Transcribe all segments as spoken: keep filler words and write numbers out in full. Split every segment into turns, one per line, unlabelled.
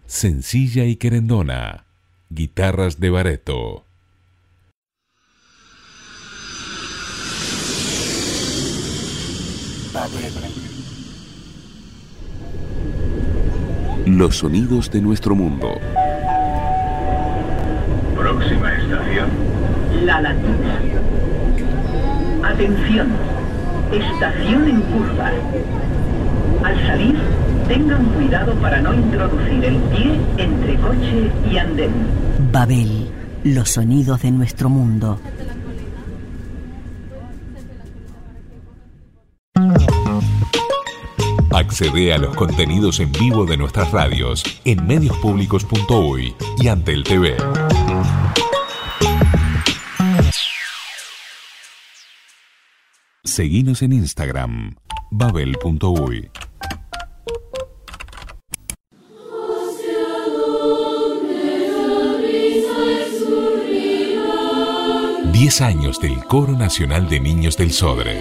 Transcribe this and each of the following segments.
sencilla y querendona. Guitarras de Barreto. Los sonidos de nuestro mundo.
Próxima estación.
La Latina. Atención, estación en curva. Al salir, tengan cuidado para no introducir el pie entre coche y andén.
Babel, los sonidos de nuestro mundo.
Accede a los contenidos en vivo de nuestras radios en medios públicos punto uy y Antel T V. Seguinos en Instagram, babel punto uy. Diez años del Coro Nacional de Niños del Sodre.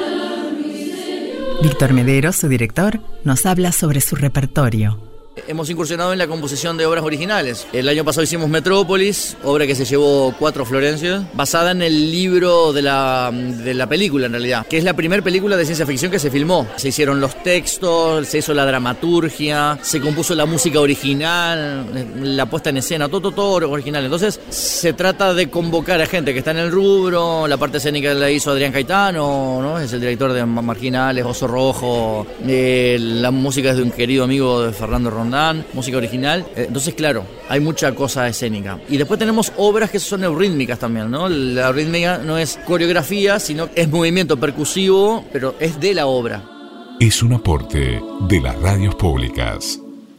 Víctor Medero, su director, nos habla sobre su repertorio.
Hemos incursionado en la composición de obras originales. El año pasado hicimos Metrópolis, obra que se llevó cuatro Florencias, basada en el libro de la, de la película en realidad, que es la primera película de ciencia ficción que se filmó. Se hicieron los textos, se hizo la dramaturgia, se compuso la música original, la puesta en escena, todo, todo, todo original. Entonces se trata de convocar a gente que está en el rubro. La parte escénica la hizo Adrián Caetano, ¿no? Es el director de Marginales, Oso Rojo. Eh, la música es de un querido amigo de Fernando Rondán. Música original. Entonces, claro, hay mucha cosa escénica. Y después tenemos obras que son eurítmicas también, ¿no? La eurítmica no es coreografía, sino es movimiento percusivo, pero es de la obra.
Es un aporte de las radios públicas.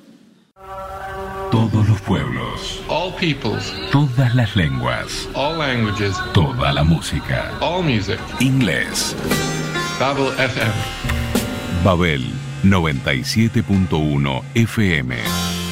Todos los pueblos.
All peoples.
Todas las lenguas.
All languages.
Toda la música.
All music.
Inglés.
Babel F M.
Babel noventa y siete punto uno F M.